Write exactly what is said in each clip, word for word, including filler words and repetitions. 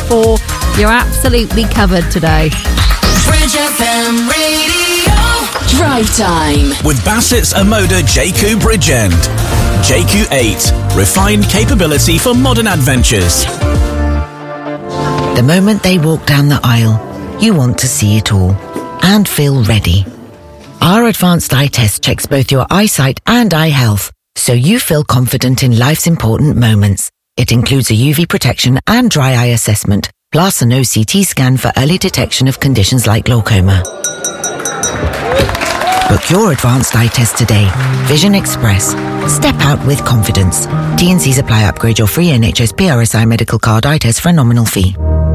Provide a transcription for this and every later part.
four. You're absolutely covered today. Bridge F M Radio. Drive time. With Bassett's Omoda J Q Bridgend. J Q eight. Refined capability for modern adventures. The moment they walk down the aisle, you want to see it all and feel ready. Our advanced eye test checks both your eyesight and eye health, so you feel confident in life's important moments. It includes a U V protection and dry eye assessment, plus an O C T scan for early detection of conditions like glaucoma. Book your advanced eye test today. Vision Express. Step out with confidence. T and C's apply. Upgrade your free N H S P R S I medical card eye test for a nominal fee.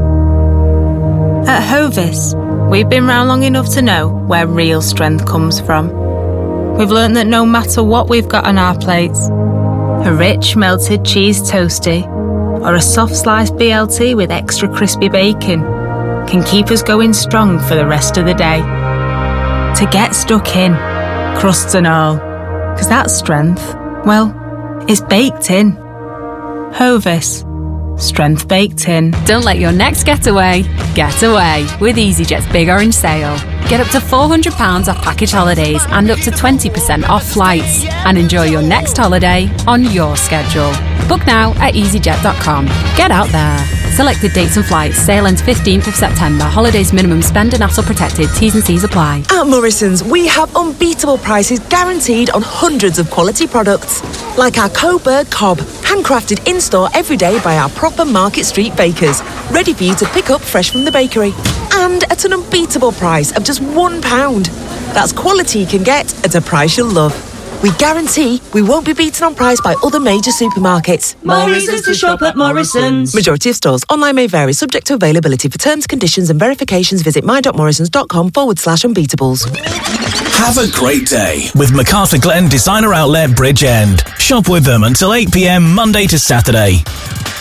At Hovis, we've been round long enough to know where real strength comes from. We've learnt that no matter what we've got on our plates, a rich melted cheese toastie or a soft sliced B L T with extra crispy bacon can keep us going strong for the rest of the day. To get stuck in, crusts and all, because that strength, well, it's baked in. Hovis. Strength baked in. Don't let your next getaway get away with EasyJet's Big Orange Sale. Get up to four hundred pounds off package holidays and up to twenty percent off flights. And enjoy your next holiday on your schedule. Book now at easyjet dot com. Get out there. Selected dates and flights. Sale ends fifteenth of September. Holidays minimum spend and hassle protected. T's and C's apply. At Morrison's, we have unbeatable prices guaranteed on hundreds of quality products. Like our Coburg Cob, handcrafted in-store every day by our proper Market Street bakers. Ready for you to pick up fresh from the bakery. And at an unbeatable price of just one pound. That's quality you can get at a price you'll love. We guarantee we won't be beaten on price by other major supermarkets. Morrison's to shop at Morrison's. Majority of stores. Online may vary, subject to availability. For terms, conditions and verifications, visit my.morrisons.com forward slash unbeatables. Have a great day with MacArthur Glen Designer Outlet Bridgend. Shop with them until eight p m Monday to Saturday.